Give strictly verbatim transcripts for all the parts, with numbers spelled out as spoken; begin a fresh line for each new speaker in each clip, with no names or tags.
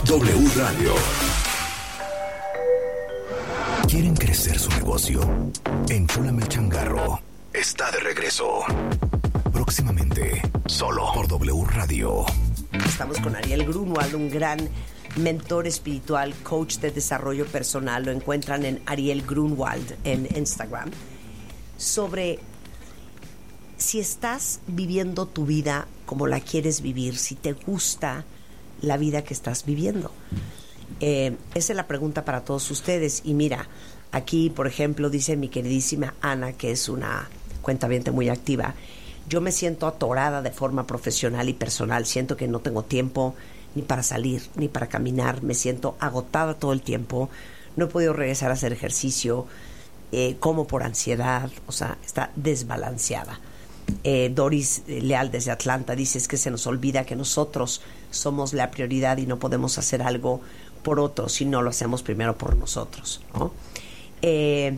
W Radio. ¿Quieren crecer su negocio? Enchúlame el changarro. Está de regreso. Próximamente, solo por W Radio.
Estamos con Ariel Grunwald, un gran mentor espiritual, coach de desarrollo personal. Lo encuentran en Ariel Grunwald en Instagram. Sobre si estás viviendo tu vida como la quieres vivir, si te gusta la vida que estás viviendo. Eh, esa es la pregunta para todos ustedes. Y mira, aquí, por ejemplo, dice mi queridísima Ana, que es una cuentaviente muy activa: yo me siento atorada de forma profesional y personal. Siento que no tengo tiempo ni para salir, ni para caminar. Me siento agotada todo el tiempo. No he podido regresar a hacer ejercicio. Eh, como por ansiedad. O sea, está desbalanceada. Eh, Doris Leal desde Atlanta dice: es que se nos olvida que nosotros somos la prioridad y no podemos hacer algo por otros si no lo hacemos primero por nosotros, ¿no? Eh,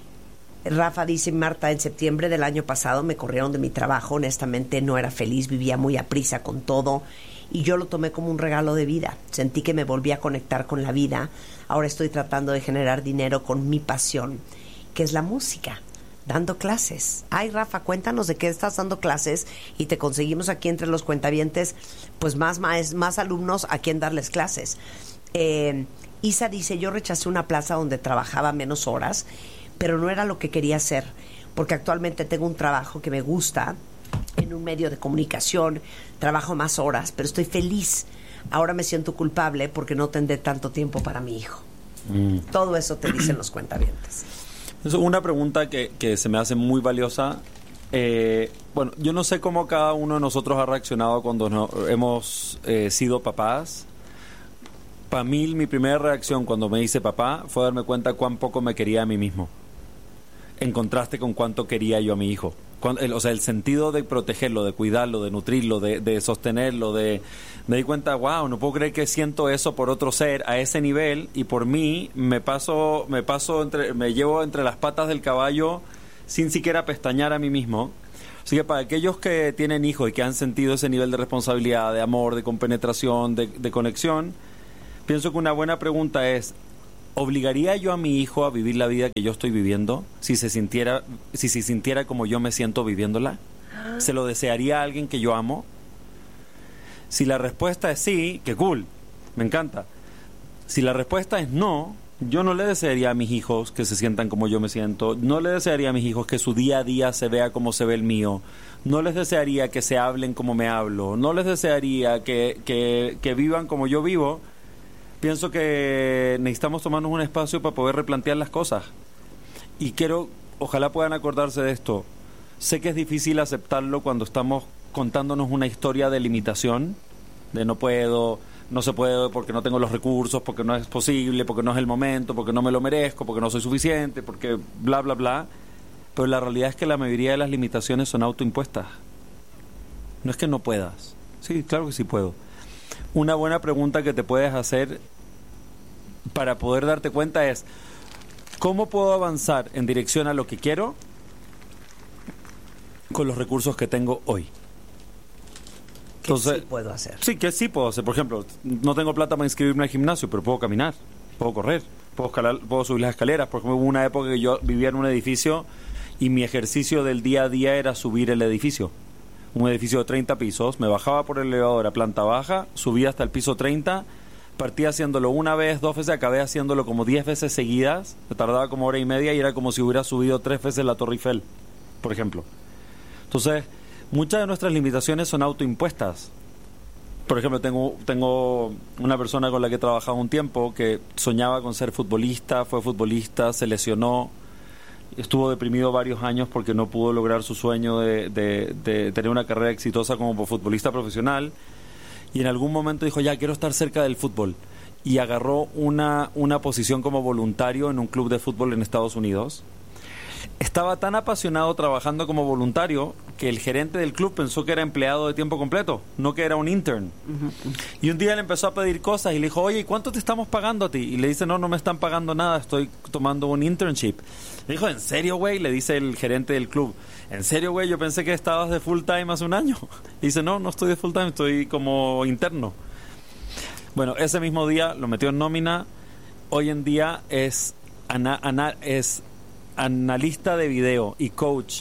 Rafa dice: Marta, en septiembre del año pasado me corrieron de mi trabajo. Honestamente no era feliz, vivía muy a prisa con todo y yo lo tomé como un regalo de vida. Sentí que me volví a conectar con la vida. Ahora estoy tratando de generar dinero con mi pasión, que es la música, dando clases. Ay, Rafa, cuéntanos de qué estás dando clases y te conseguimos aquí entre los cuentavientes pues más, más, más alumnos a quien darles clases. Eh, Isa dice: yo rechacé una plaza donde trabajaba menos horas, pero no era lo que quería hacer, porque actualmente tengo un trabajo que me gusta en un medio de comunicación, trabajo más horas, pero estoy feliz. Ahora me siento culpable porque no tendré tanto tiempo para mi hijo. Mm. Todo eso te dicen los cuentavientes.
Es una pregunta que, que se me hace muy valiosa. Eh, bueno, yo no sé cómo cada uno de nosotros ha reaccionado cuando no, hemos eh, sido papás. Para mí, mi primera reacción cuando me hice papá fue darme cuenta cuán poco me quería a mí mismo, en contraste con cuánto quería yo a mi hijo. Cuando, el, o sea, el sentido de protegerlo, de cuidarlo, de nutrirlo, de, de sostenerlo, de me di cuenta, wow, no puedo creer que siento eso por otro ser a ese nivel, y por mí me paso, me paso entre, me llevo entre las patas del caballo sin siquiera pestañear a mí mismo. Así que para aquellos que tienen hijos y que han sentido ese nivel de responsabilidad, de amor, de compenetración, de, de conexión, pienso que una buena pregunta es: ¿obligaría yo a mi hijo a vivir la vida que yo estoy viviendo si se sintiera, si se sintiera como yo me siento viviéndola? ¿Se lo desearía a alguien que yo amo? Si la respuesta es sí, qué cool, me encanta. Si la respuesta es no, yo no le desearía a mis hijos que se sientan como yo me siento. No le desearía a mis hijos que su día a día se vea como se ve el mío. No les desearía que se hablen como me hablo. No les desearía que, que, que vivan como yo vivo. Pienso que necesitamos tomarnos un espacio para poder replantear las cosas. Y quiero, ojalá puedan acordarse de esto. Sé que es difícil aceptarlo cuando estamos contándonos una historia de limitación, de no puedo, no se puede porque no tengo los recursos, porque no es posible, porque no es el momento, porque no me lo merezco, porque no soy suficiente, porque bla, bla, bla. Pero la realidad es que la mayoría de las limitaciones son autoimpuestas. No es que no puedas. Sí, claro que sí puedo. Una buena pregunta que te puedes hacer para poder darte cuenta es: ¿cómo puedo avanzar en dirección a lo que quiero con los recursos que tengo hoy?
¿Qué
Entonces,
sí puedo hacer?
Sí, que sí puedo hacer. Por ejemplo, no tengo plata para inscribirme al gimnasio, pero puedo caminar, puedo correr, puedo escalar, puedo subir las escaleras. Por ejemplo, hubo una época que yo vivía en un edificio y mi ejercicio del día a día era subir el edificio. Un edificio de treinta pisos, me bajaba por el elevador a planta baja, subía hasta el piso treinta, partía haciéndolo una vez, dos veces, acabé haciéndolo como diez veces seguidas, me tardaba como hora y media y era como si hubiera subido tres veces la Torre Eiffel, por ejemplo. Entonces, muchas de nuestras limitaciones son autoimpuestas. Por ejemplo, tengo, tengo una persona con la que he trabajado un tiempo que soñaba con ser futbolista, fue futbolista, se lesionó, estuvo deprimido varios años porque no pudo lograr su sueño de, de, de tener una carrera exitosa como futbolista profesional, y en algún momento dijo: ya quiero estar cerca del fútbol, y agarró una, una posición como voluntario en un club de fútbol en Estados Unidos. Estaba tan apasionado trabajando como voluntario que el gerente del club pensó que era empleado de tiempo completo, no que era un intern. Uh-huh. Y un día le empezó a pedir cosas y le dijo: oye, ¿cuánto te estamos pagando a ti? Y le dice: no, no me están pagando nada, estoy tomando un internship. Le dijo: ¿en serio, güey? Le dice el gerente del club: ¿en serio, güey? Yo pensé que estabas de full time hace un año. Y dice: no, no estoy de full time, estoy como interno. Bueno, ese mismo día lo metió en nómina. Hoy en día es, ana, ana, es analista de video y coach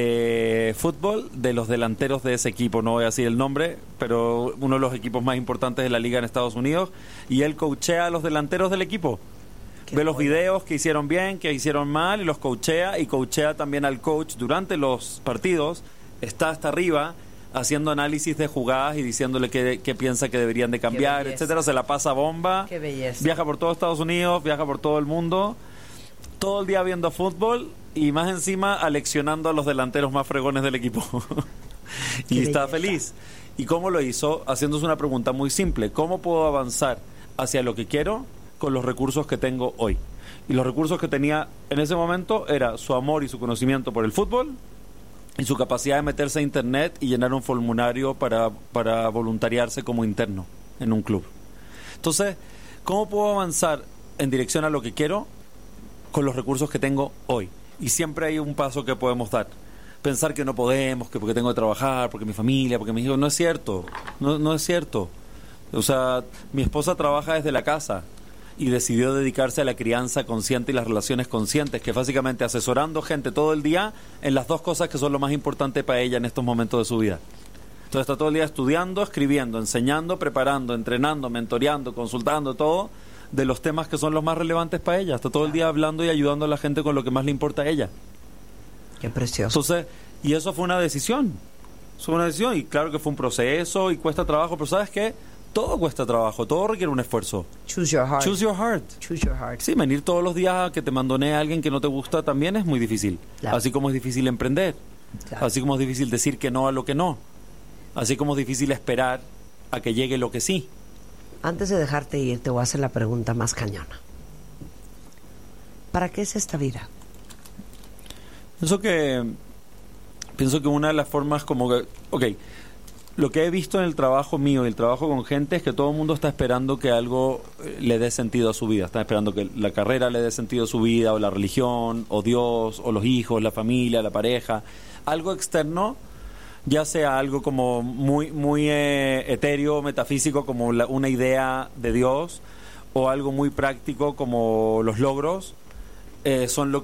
de fútbol de los delanteros de ese equipo. No voy a decir el nombre, pero uno de los equipos más importantes de la liga en Estados Unidos. Y él coachea a los delanteros del equipo. Qué Ve los bueno. videos que hicieron bien, que hicieron mal, y los coachea. Y coachea también al coach durante los partidos. Está hasta arriba haciendo análisis de jugadas y diciéndole qué, qué piensa que deberían de cambiar, etcétera. Se la pasa bomba.
Qué belleza.
Viaja por todo Estados Unidos, viaja por todo el mundo, todo el día viendo fútbol y más encima aleccionando a los delanteros más fregones del equipo. Y
Qué
está
belleza.
feliz. ¿Y cómo lo hizo? Haciéndose una pregunta muy simple: ¿cómo puedo avanzar hacia lo que quiero con los recursos que tengo hoy? Y los recursos que tenía en ese momento era su amor y su conocimiento por el fútbol, y su capacidad de meterse a internet y llenar un formulario para, para voluntariarse como interno en un club. Entonces, ¿cómo puedo avanzar en dirección a lo que quiero con los recursos que tengo hoy? Y siempre hay un paso que podemos dar. Pensar que no podemos, que porque tengo que trabajar, porque mi familia, porque mis hijos... No es cierto, no, no es cierto. O sea, mi esposa trabaja desde la casa y decidió dedicarse a la crianza consciente y las relaciones conscientes, que es básicamente asesorando gente todo el día en las dos cosas que son lo más importante para ella en estos momentos de su vida. Entonces está todo el día estudiando, escribiendo, enseñando, preparando, entrenando, mentoreando, consultando, todo de los temas que son los más relevantes para ella. Está todo el día hablando y ayudando a la gente con lo que más le importa a ella.
Qué precioso.
Entonces, y eso fue una decisión. Eso fue una decisión, y claro que fue un proceso y cuesta trabajo, pero ¿sabes qué? Todo cuesta trabajo, todo requiere un esfuerzo.
Choose your heart.
Choose your heart.
Choose your heart.
Sí, venir todos los días a que te mandonee a alguien que no te gusta también es muy difícil.
Claro.
Así como es difícil emprender.
Claro.
Así como es difícil decir que no a lo que no. Así como es difícil esperar a que llegue lo que sí.
Antes de dejarte ir, te voy a hacer la pregunta más cañona. ¿Para qué es esta vida?
Pienso que pienso que una de las formas como que, ok, lo que he visto en el trabajo mío y el trabajo con gente es que todo el mundo está esperando que algo eh, le dé sentido a su vida. Está esperando que la carrera le dé sentido a su vida, o la religión, o Dios, o los hijos, la familia, la pareja. Algo externo, ya sea algo como muy, muy eh, etéreo, metafísico, como la, una idea de Dios, o algo muy práctico como los logros, eh, son lo